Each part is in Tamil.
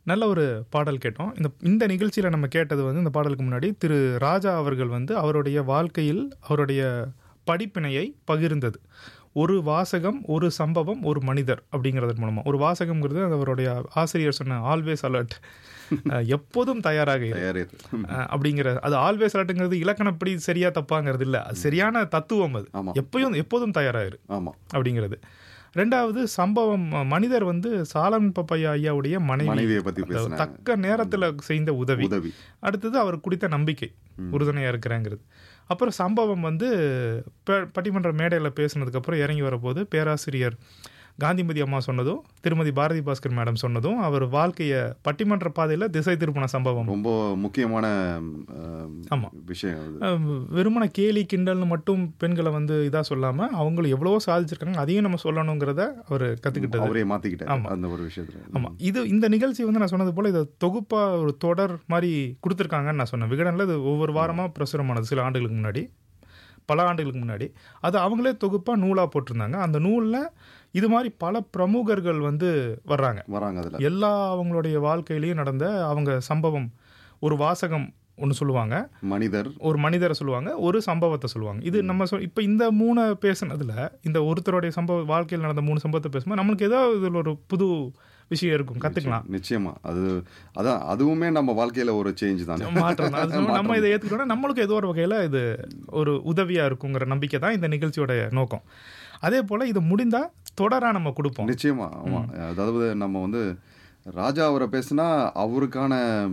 நல்ல ஒரு பாடல் கேட்டோம். இந்த நிகழ்ச்சியில் நம்ம கேட்டது வந்து இந்த பாடலுக்கு முன்னாடி திரு ராஜா அவர்கள் வந்து அவருடைய வாழ்க்கையில் அவருடைய படிப்பினையை பகிர்ந்தது. ஒரு வாசகம், ஒரு சம்பவம், ஒரு மனிதர் அப்படிங்கிறது மூலமாக. ஒரு வாசகம்ங்கிறது அவருடைய ஆசிரியர் சொன்ன ஆல்வேஸ் அலர்ட், எப்போதும் தயாராக அப்படிங்கிற. அது ஆல்வேஸ் அலர்ட்டுங்கிறது இலக்கணப்படி சரியா தப்பாங்கிறது இல்லை, அது சரியான தத்துவம். அது எப்போதும் தயாராகிரு அப்படிங்கிறது. ரெண்டாவது சம்பவம், மனிதர் வந்து சாலமன் பாப்பையா ஐயாவுடைய மனைவியை பற்றி தக்க நேரத்தில் செய்த உதவி. அடுத்தது அவர் குடித்த நம்பிக்கை, உறுதுணையாக இருக்கிறாங்கிறது. அப்புறம் சம்பவம் வந்து பட்டிமன்ற மேடையில் பேசினதுக்கப்புறம் இறங்கி வரப்போது பேராசிரியர் காந்திமதி அம்மா சொன்னதும் திருமதி பாரதி பாஸ்கர் மேடம் சொன்னதும் அவர் வாழ்க்கையை பட்டிமன்ற பாதையில் திசை திருப்பின சம்பவம். ரொம்ப முக்கியமான விஷயம். வெறுமன கேலி கிண்டல்னு மட்டும் பெண்களை வந்து இதாக சொல்லாமல் அவங்களும் எவ்வளவோ சாதிச்சிருக்காங்க, அதையும் நம்ம சொல்லணுங்கிறத அவர் கற்றுக்கிட்டது, அவரே மாற்றிக்கிட்டார் அந்த ஒரு விஷயத்தில். ஆமாம், இந்த நிகழ்ச்சி வந்து நான் சொன்னது போல் இதை தொகுப்பாக ஒரு தொடர் மாதிரி கொடுத்துருக்காங்கன்னு நான் சொன்னேன். விகடனில் இது ஒவ்வொரு வாரமாக பிரசுரமானது சில ஆண்டுகளுக்கு முன்னாடி, பல ஆண்டுகளுக்கு முன்னாடி. அது அவங்களே தொகுப்பாக நூலாக போட்டிருந்தாங்க. அந்த நூலில் இது மாதிரி பல பிரமுகர்கள் வந்து வர்றாங்க. அதில் எல்லா அவங்களுடைய வாழ்க்கையிலையும் நடந்த அவங்க சம்பவம், ஒரு வாசகம் ஒன்று சொல்லுவாங்க, ஒரு மனிதரை சொல்லுவாங்க, ஒரு சம்பவத்தை சொல்லுவாங்க. இது நம்ம இப்போ இந்த 3 பேசுனதில் இந்த ஒருத்தருடைய வாழ்க்கையில் நடந்த 3 சம்பவத்தை பேசும்போது நம்மளுக்கு ஏதோ இதில் ஒரு புது விஷயம் இருக்கும், கற்றுக்கலாம். நிச்சயமா அதுவுமே நம்ம வாழ்க்கையில் ஒரு சேஞ்ச் தான், மாற்றம் தான். நம்ம இதை ஏற்றுக்கிட்டோம்னா நம்மளுக்கு ஏதோ ஒரு வகையில் இது ஒரு உதவியாக இருக்குங்கிற நம்பிக்கை தான் இந்த நிகழ்ச்சியோட நோக்கம். அதே போல் இது முடிந்தால் தொடராக நம்ம கொடுப்போம். நிச்சயமா. ஆமாம், அதாவது நம்ம வந்து ராஜா அவரை பேசினா அவருக்கான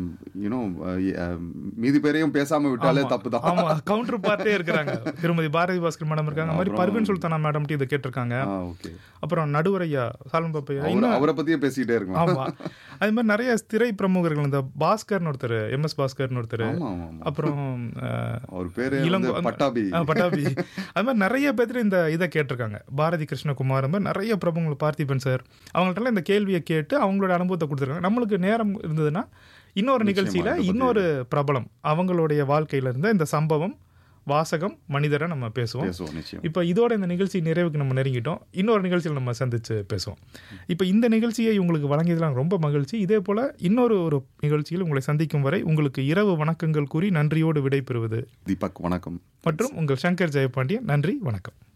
மீதி பேரையும் பேசாம விட்டாலே தப்பு தான். ஆமா, கவுண்டர் பார்ட்டே இருக்கிறாங்க. திருமதி பாரதி பாஸ்கர் மேடம் இருக்காங்க, மாதிரி பர்வீன் சுல்தானா மேடம் இதை கேட்டிருக்காங்க. அப்புறம் நடுவரையா சாலமன் பாப்பையா அவரை பத்தியே பேசிக்கிட்டே இருக்கும். ஆமா, அது மாதிரி நிறைய திரை பிரமுகர்கள், இந்த பாஸ்கர்னு ஒருத்தர், MS பாஸ்கர்னு ஒருத்தர், அப்புறம் அவர் பேரு பட்டாபி, அது மாதிரி நிறைய பேர் இந்த இதை கேட்டிருக்காங்க. பாரதி கிருஷ்ணகுமார், மாதிரி நிறைய பிரபுங்கள், பார்த்திபன் சார், அவங்கள்ட்ட இந்த கேள்வியை கேட்டு அவங்களோட அனுபவத்தை கொடுத்துருக்காங்க. நம்மளுக்கு நேரம் இருந்ததுன்னா இன்னொரு நிகழ்ச்சியில இன்னொரு பிரபலம் அவங்களுடைய வாழ்க்கையில இருந்த இந்த சம்பவம், வாசகம், மனிதரை நம்ம பேசுவோம். இப்போ இதோட இந்த நிகழ்ச்சி நிறைவுக்கு நம்ம நெருங்கிட்டோம். இன்னொரு நிகழ்ச்சியில் நம்ம சந்திச்சு பேசுவோம். இப்போ இந்த நிகழ்ச்சியை உங்களுக்கு வழங்கியதெல்லாம் ரொம்ப மகிழ்ச்சி. இதே போல இன்னொரு நிகழ்ச்சியில் உங்களை சந்திக்கும் வரை உங்களுக்கு இரவு வணக்கங்கள் கூறி நன்றியோடு விடைபெறுவது தீபக். வணக்கம். மற்றும் உங்கள் சங்கர் ஜெயபாண்டியன். நன்றி, வணக்கம்.